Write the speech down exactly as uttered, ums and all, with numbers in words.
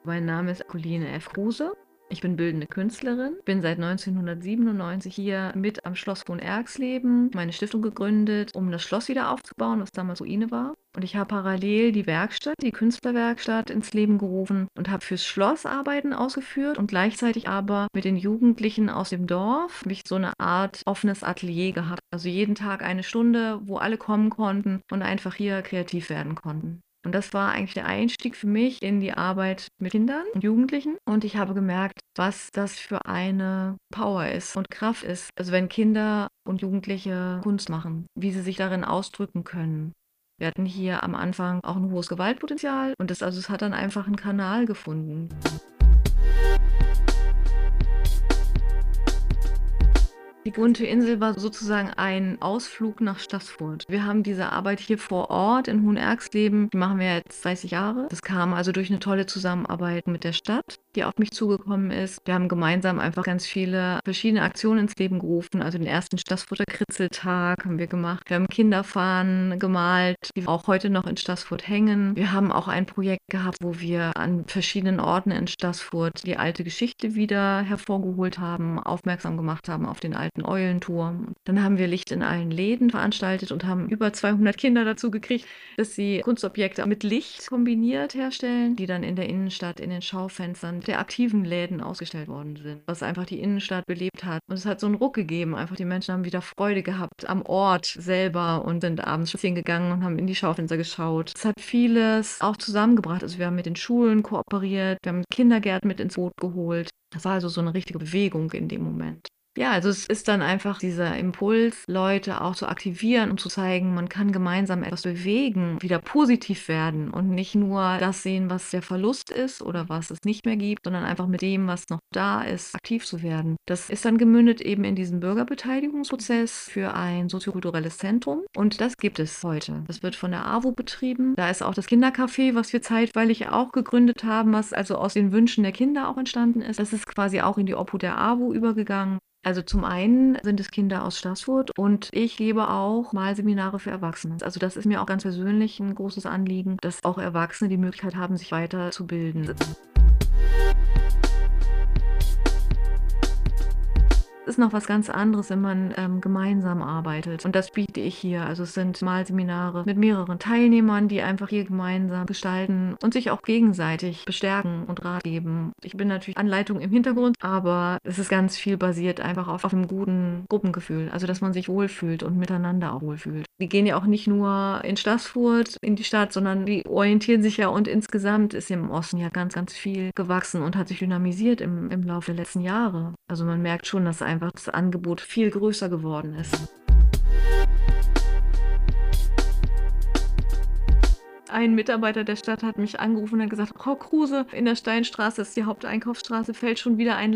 Mein Name ist Coline F. Kruse. Ich bin bildende Künstlerin, bin seit neunzehnhundertsiebenundneunzig hier mit am Schloss Hohenerxleben, meine Stiftung gegründet, um das Schloss wieder aufzubauen, was damals Ruine war. Und ich habe parallel die Werkstatt, die Künstlerwerkstatt ins Leben gerufen und habe fürs Schloss Arbeiten ausgeführt und gleichzeitig aber mit den Jugendlichen aus dem Dorf mich so eine Art offenes Atelier gehabt. Also jeden Tag eine Stunde, wo alle kommen konnten und einfach hier kreativ werden konnten. Und das war eigentlich der Einstieg für mich in die Arbeit mit Kindern und Jugendlichen. Und ich habe gemerkt, was das für eine Power ist und Kraft ist. Also wenn Kinder und Jugendliche Kunst machen, wie sie sich darin ausdrücken können. Wir hatten hier am Anfang auch ein hohes Gewaltpotenzial und das, also es hat dann einfach einen Kanal gefunden. Die Bunte Insel war sozusagen ein Ausflug nach Staßfurt. Wir haben diese Arbeit hier vor Ort in Hohenerxleben, die machen wir jetzt dreißig Jahre. Das kam also durch eine tolle Zusammenarbeit mit der Stadt, die auf mich zugekommen ist. Wir haben gemeinsam einfach ganz viele verschiedene Aktionen ins Leben gerufen. Also den ersten Staßfurter Kritzeltag haben wir gemacht. Wir haben Kinderfahnen gemalt, die auch heute noch in Staßfurt hängen. Wir haben auch ein Projekt gehabt, wo wir an verschiedenen Orten in Staßfurt die alte Geschichte wieder hervorgeholt haben, aufmerksam gemacht haben auf den alten Eulenturm. Dann haben wir Licht in allen Läden veranstaltet und haben über zweihundert Kinder dazu gekriegt, dass sie Kunstobjekte mit Licht kombiniert herstellen, die dann in der Innenstadt in den Schaufenstern der aktiven Läden ausgestellt worden sind, was einfach die Innenstadt belebt hat. Und es hat so einen Ruck gegeben. Einfach die Menschen haben wieder Freude gehabt am Ort selber und sind abends spazieren gegangen und haben in die Schaufenster geschaut. Es hat vieles auch zusammengebracht. Also wir haben mit den Schulen kooperiert, wir haben Kindergärten mit ins Boot geholt. Das war also so eine richtige Bewegung in dem Moment. Ja, also es ist dann einfach dieser Impuls, Leute auch zu aktivieren und zu zeigen, man kann gemeinsam etwas bewegen, wieder positiv werden und nicht nur das sehen, was der Verlust ist oder was es nicht mehr gibt, sondern einfach mit dem, was noch da ist, aktiv zu werden. Das ist dann gemündet eben in diesen Bürgerbeteiligungsprozess für ein soziokulturelles Zentrum und das gibt es heute. Das wird von der A W O betrieben. Da ist auch das Kindercafé, was wir zeitweilig auch gegründet haben, was also aus den Wünschen der Kinder auch entstanden ist. Das ist quasi auch in die Obhut der A W O übergegangen. Also zum einen sind es Kinder aus Staßfurt und ich gebe auch Malseminare für Erwachsene. Also das ist mir auch ganz persönlich ein großes Anliegen, dass auch Erwachsene die Möglichkeit haben, sich weiterzubilden. Es ist noch was ganz anderes, wenn man ähm, gemeinsam arbeitet. Und das biete ich hier. Also es sind Malseminare mit mehreren Teilnehmern, die einfach hier gemeinsam gestalten und sich auch gegenseitig bestärken und Rat geben. Ich bin natürlich Anleitung im Hintergrund, aber es ist ganz viel basiert einfach auf, auf einem guten Gruppengefühl. Also dass man sich wohlfühlt und miteinander auch wohlfühlt. Die gehen ja auch nicht nur in Staßfurt in die Stadt, sondern die orientieren sich ja und insgesamt ist im Osten ja ganz, ganz viel gewachsen und hat sich dynamisiert im, im Laufe der letzten Jahre. Also man merkt schon, dass einfach das Angebot viel größer geworden ist. Ein Mitarbeiter der Stadt hat mich angerufen und hat gesagt, Frau Kruse, in der Steinstraße, das ist die Haupteinkaufsstraße, fällt schon wieder ein